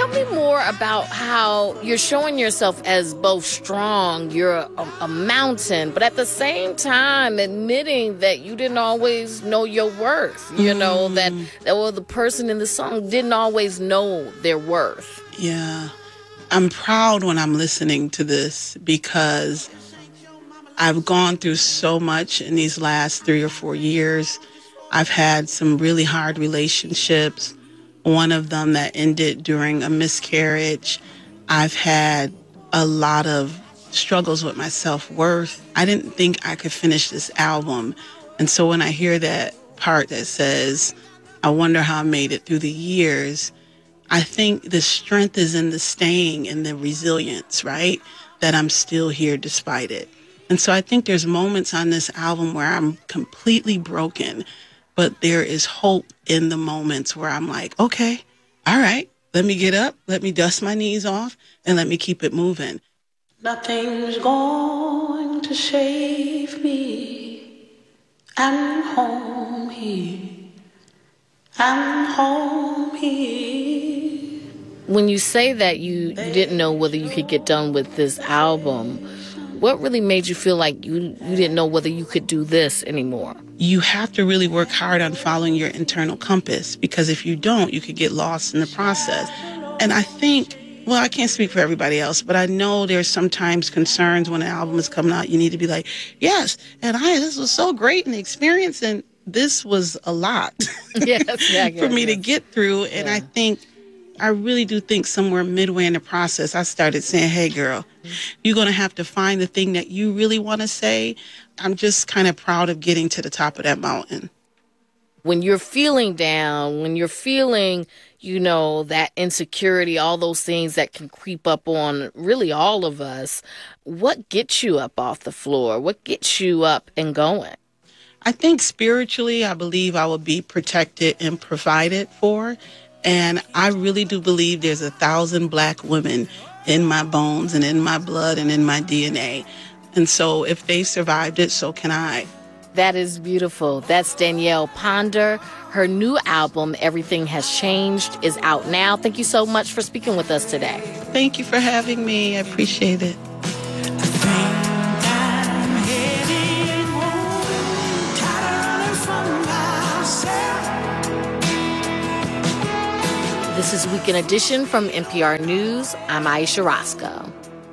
Tell me more about how you're showing yourself as both strong, you're a mountain, but at the same time admitting that you didn't always know your worth. You know, that the person in the song didn't always know their worth. Yeah. I'm proud when I'm listening to this because I've gone through so much in these last 3 or 4 years. I've had some really hard relationships. One of them that ended during a miscarriage. I've had a lot of struggles with my self-worth. I didn't think I could finish this album. And so when I hear that part that says, I wonder how I made it through the years, I think the strength is in the staying and the resilience, right? That I'm still here despite it. And so I think there's moments on this album where I'm completely broken, but there is hope in the moments where I'm like, okay, all right, let me get up, let me dust my knees off, and let me keep it moving. Nothing's going to save me. I'm home here. I'm home here. When you say that you didn't know whether you could get done with this album, what really made you feel like you didn't know whether you could do this anymore? You have to really work hard on following your internal compass, because if you don't, you could get lost in the process. And I think, well, I can't speak for everybody else, but I know there's sometimes concerns when an album is coming out. You need to be like, yes, and this was so great an experience, and this was a lot for me to get through. And I think, I really do think somewhere midway in the process, I started saying, hey, girl, you're going to have to find the thing that you really want to say. I'm just kind of proud of getting to the top of that mountain. When you're feeling down, when you're feeling, that insecurity, all those things that can creep up on really all of us, what gets you up off the floor? What gets you up and going? I think spiritually, I believe I will be protected and provided for. And I really do believe there's 1,000 Black women in my bones and in my blood and in my DNA. And so if they survived it, so can I. That is beautiful. That's Danielle Ponder. Her new album, Everything Has Changed, is out now. Thank you so much for speaking with us today. Thank you for having me. I appreciate it. This is Weekend Edition from NPR News. I'm Aisha Roscoe.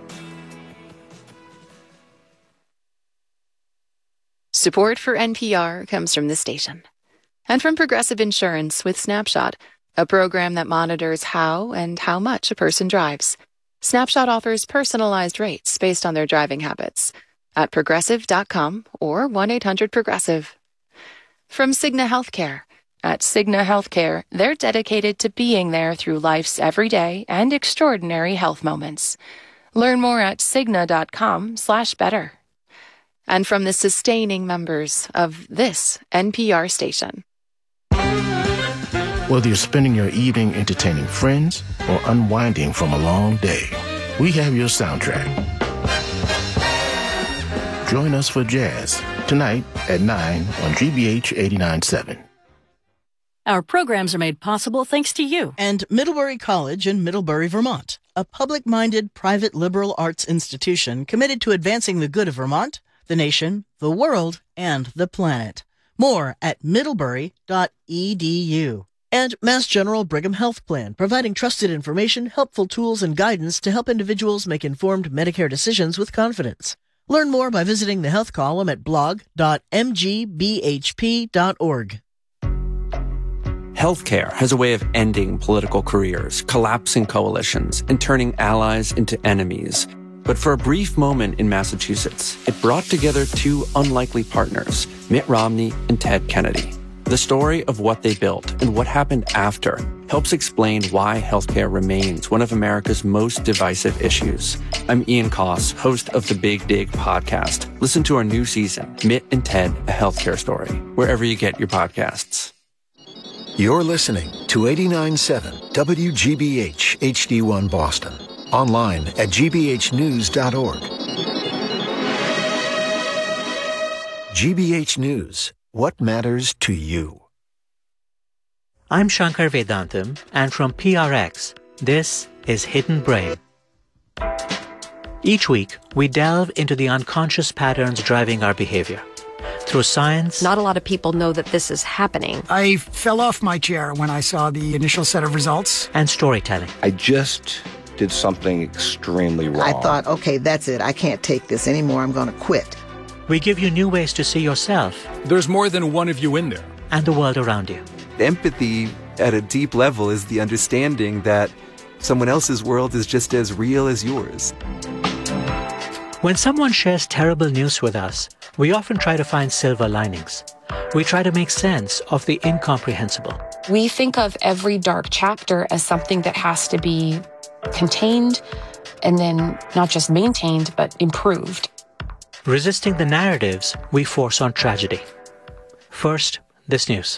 Support for NPR comes from this station and from Progressive Insurance with Snapshot, a program that monitors how and how much a person drives. Snapshot offers personalized rates based on their driving habits at Progressive.com or 1-800-PROGRESSIVE. From Cigna Healthcare. At Cigna Healthcare, they're dedicated to being there through life's everyday and extraordinary health moments. Learn more at Cigna.com/better. And from the sustaining members of this NPR station. Whether you're spending your evening entertaining friends or unwinding from a long day, we have your soundtrack. Join us for jazz tonight at 9 on GBH 89.7. Our programs are made possible thanks to you. And Middlebury College in Middlebury, Vermont, a public-minded private liberal arts institution committed to advancing the good of Vermont, the nation, the world, and the planet. More at middlebury.edu. And Mass General Brigham Health Plan, providing trusted information, helpful tools, and guidance to help individuals make informed Medicare decisions with confidence. Learn more by visiting the health column at blog.mgbhp.org. Healthcare has a way of ending political careers, collapsing coalitions, and turning allies into enemies. But for a brief moment in Massachusetts, it brought together two unlikely partners, Mitt Romney and Ted Kennedy. The story of what they built and what happened after helps explain why healthcare remains one of America's most divisive issues. I'm Ian Koss, host of the Big Dig podcast. Listen to our new season, Mitt and Ted, A Healthcare Story, wherever you get your podcasts. You're listening to 89.7 WGBH HD1 Boston. Online at gbhnews.org. GBH News. What matters to you? I'm Shankar Vedantam, and from PRX, This is Hidden Brain. Each week, we delve into the unconscious patterns driving our behavior. Through science... Not a lot of people know that this is happening. I fell off my chair when I saw the initial set of results. And storytelling. I just did something extremely wrong. I thought, okay, that's it. I can't take this anymore. I'm going to quit. We give you new ways to see yourself. There's more than one of you in there. And the world around you. Empathy, at a deep level, is the understanding that someone else's world is just as real as yours. When someone shares terrible news with us, we often try to find silver linings. We try to make sense of the incomprehensible. We think of every dark chapter as something that has to be contained and then not just maintained, but improved. Resisting the narratives we force on tragedy. First, this news.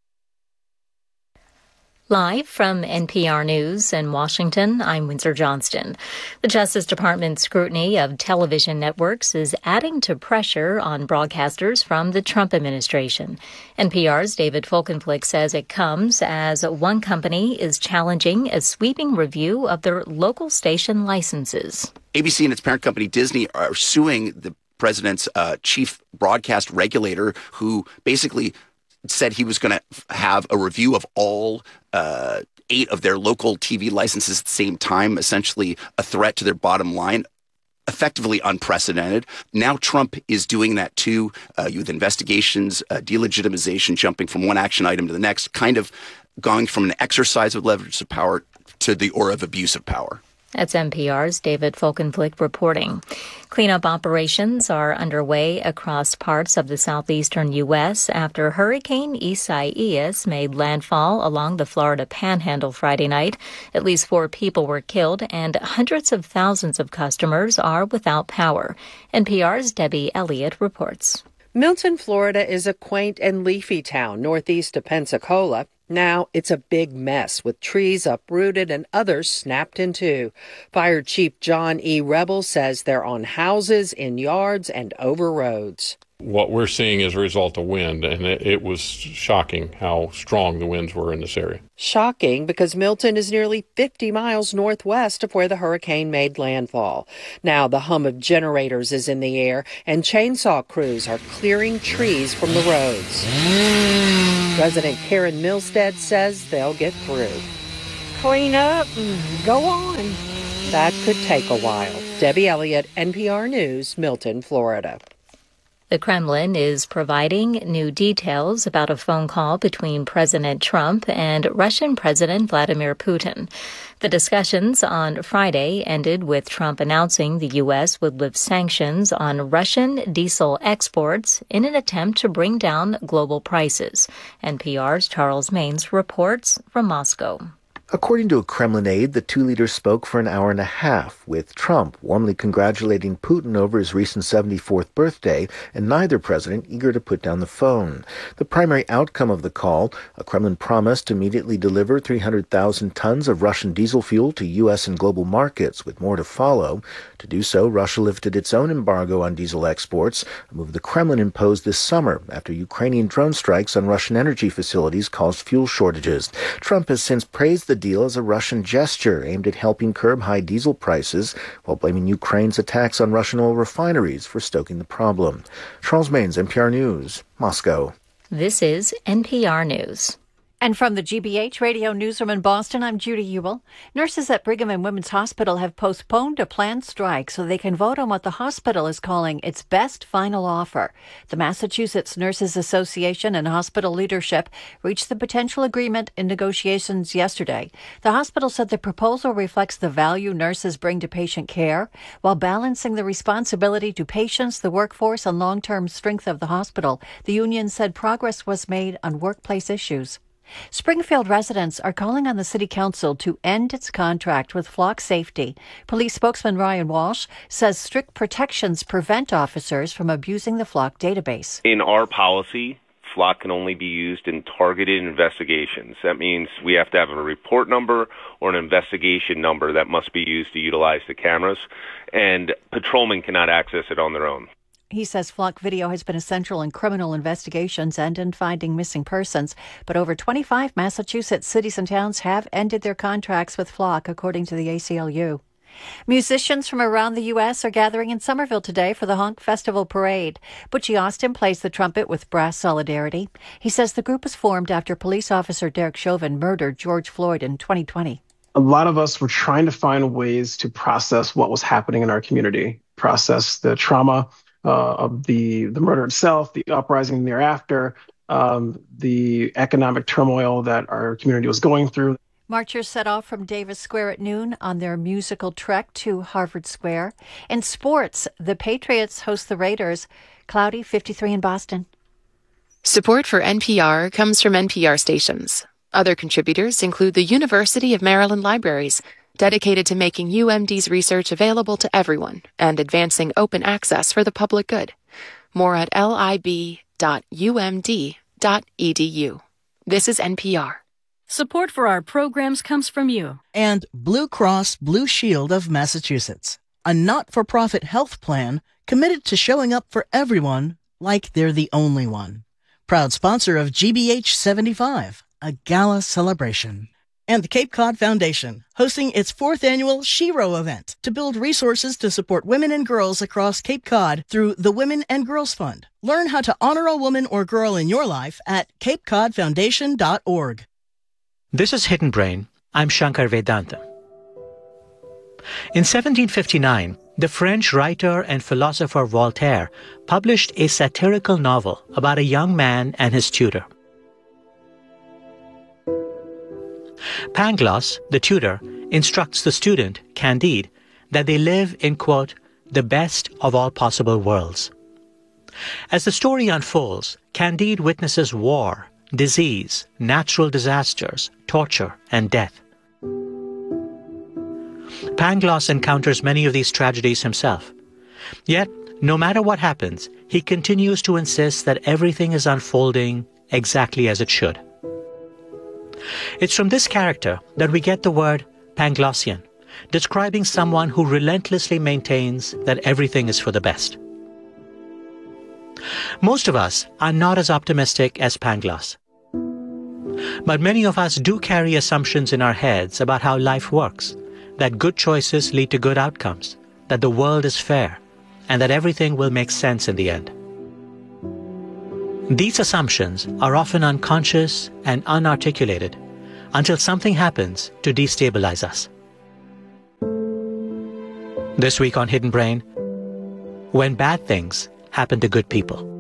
Live from NPR News in Washington, I'm Windsor Johnston. The Justice Department's scrutiny of television networks is adding to pressure on broadcasters from the Trump administration. NPR's David Folkenflik says it comes as one company is challenging a sweeping review of their local station licenses. ABC and its parent company Disney are suing the president's chief broadcast regulator, who basically said he was going to have a review of all 8 of their local TV licenses at the same time, essentially a threat to their bottom line, effectively unprecedented. Now Trump is doing that too, with investigations, delegitimization, jumping from one action item to the next, kind of going from an exercise of leverage of power to the aura of abuse of power. That's NPR's David Folkenflik reporting. Cleanup operations are underway across parts of the southeastern U.S. after Hurricane Isaias made landfall along the Florida Panhandle Friday night. At least 4 people were killed and hundreds of thousands of customers are without power. NPR's Debbie Elliott reports. Milton, Florida is a quaint and leafy town northeast of Pensacola. Now it's a big mess with trees uprooted and others snapped in two. Fire Chief John E. Rebel says they're on houses, in yards, and over roads. What we're seeing is a result of wind, and it was shocking how strong the winds were in this area. Shocking because Milton is nearly 50 miles northwest of where the hurricane made landfall. Now the hum of generators is in the air, and chainsaw crews are clearing trees from the roads. Resident Karen Milstead says they'll get through. Clean up and go on. That could take a while. Debbie Elliott, NPR News, Milton, Florida. The Kremlin is providing new details about a phone call between President Trump and Russian President Vladimir Putin. The discussions on Friday ended with Trump announcing the U.S. would lift sanctions on Russian diesel exports in an attempt to bring down global prices. NPR's Charles Maines reports from Moscow. According to a Kremlin aide, the 2 leaders spoke for an hour and a half, with Trump warmly congratulating Putin over his recent 74th birthday, and neither president eager to put down the phone. The primary outcome of the call, a Kremlin promise to immediately deliver 300,000 tons of Russian diesel fuel to U.S. and global markets, with more to follow. To do so, Russia lifted its own embargo on diesel exports, a move the Kremlin imposed this summer after Ukrainian drone strikes on Russian energy facilities caused fuel shortages. Trump has since praised the deal as a Russian gesture aimed at helping curb high diesel prices, while blaming Ukraine's attacks on Russian oil refineries for stoking the problem. Charles Maines, NPR News, Moscow. This is NPR News. And from the GBH Radio Newsroom in Boston, I'm Judy Ewell. Nurses at Brigham and Women's Hospital have postponed a planned strike so they can vote on what the hospital is calling its best final offer. The Massachusetts Nurses Association and hospital leadership reached the potential agreement in negotiations yesterday. The hospital said the proposal reflects the value nurses bring to patient care while balancing the responsibility to patients, the workforce, and long-term strength of the hospital. The union said progress was made on workplace issues. Springfield residents are calling on the City Council to end its contract with Flock Safety. Police spokesman Ryan Walsh says strict protections prevent officers from abusing the Flock database. In our policy, Flock can only be used in targeted investigations. That means we have to have a report number or an investigation number that must be used to utilize the cameras, and patrolmen cannot access it on their own. He says Flock Video has been essential in criminal investigations and in finding missing persons. But over 25 Massachusetts cities and towns have ended their contracts with Flock, according to the ACLU. Musicians from around the U.S. are gathering in Somerville today for the Honk Festival Parade. Butchie Austin plays the trumpet with Brass Solidarity. He says the group was formed after police officer Derek Chauvin murdered George Floyd in 2020. A lot of us were trying to find ways to process what was happening in our community, process the trauma of the murder itself, the uprising thereafter, the economic turmoil that our community was going through. Marchers set off from Davis Square at noon on their musical trek to Harvard Square. In sports, the Patriots host the Raiders. Cloudy, 53 in Boston. Support for NPR comes from NPR stations. Other contributors include the University of Maryland Libraries, dedicated to making UMD's research available to everyone and advancing open access for the public good. More at lib.umd.edu. This is NPR. Support for our programs comes from you. And Blue Cross Blue Shield of Massachusetts, a not-for-profit health plan committed to showing up for everyone like they're the only one. Proud sponsor of GBH 75, a gala celebration. And the Cape Cod Foundation, hosting its 4th annual Shero event to build resources to support women and girls across Cape Cod through the Women and Girls Fund. Learn how to honor a woman or girl in your life at capecodfoundation.org. This is Hidden Brain. I'm Shankar Vedantam. In 1759, the French writer and philosopher Voltaire published a satirical novel about a young man and his tutor. Pangloss, the tutor, instructs the student, Candide, that they live in, quote, the best of all possible worlds. As the story unfolds, Candide witnesses war, disease, natural disasters, torture, and death. Pangloss encounters many of these tragedies himself. Yet, no matter what happens, he continues to insist that everything is unfolding exactly as it should. It's from this character that we get the word Panglossian, describing someone who relentlessly maintains that everything is for the best. Most of us are not as optimistic as Pangloss. But many of us do carry assumptions in our heads about how life works, that good choices lead to good outcomes, that the world is fair, and that everything will make sense in the end. These assumptions are often unconscious and unarticulated until something happens to destabilize us. This week on Hidden Brain, when bad things happen to good people.